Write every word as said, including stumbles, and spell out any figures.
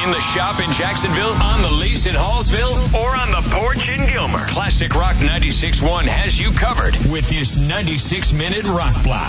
In the shop in Jacksonville, on the lease in Hallsville, or on the porch in Gilmer, Classic Rock ninety-six point one has you covered with this ninety-six minute rock block.